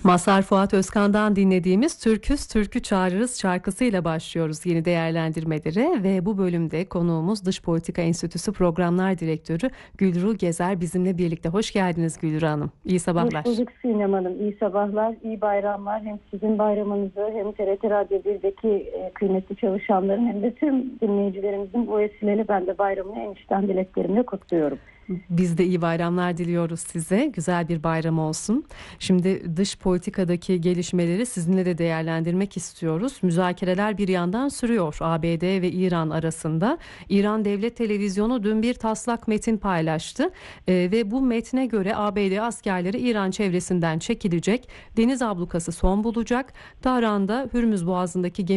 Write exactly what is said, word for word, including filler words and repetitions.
Mazhar Fuat Özkan'dan dinlediğimiz Türküz Türkü Çağırırız şarkısıyla başlıyoruz yeni değerlendirmelere ve bu bölümde konuğumuz Dış Politika Enstitüsü Programlar Direktörü Gülru Gezer bizimle birlikte. Hoş geldiniz Gülru Hanım. İyi sabahlar. Hoş bulduk Sinem Hanım. İyi sabahlar, iyi bayramlar. Hem sizin bayramınızı hem T R T Radyo birdeki kıymetli çalışanların hem de tüm dinleyicilerimizin bu vesileyle ben de bayramını en içten dileklerimle kutluyorum. Biz de iyi bayramlar diliyoruz size. Güzel bir bayram olsun. Şimdi dış politikadaki gelişmeleri sizinle de değerlendirmek istiyoruz. Müzakereler bir yandan sürüyor A B D ve İran arasında. İran Devlet Televizyonu dün bir taslak metin paylaştı ee, ve bu metne göre A B D askerleri İran çevresinden çekilecek. Deniz ablukası son bulacak. Tahran'da Hürmüz Boğazı'ndaki gemi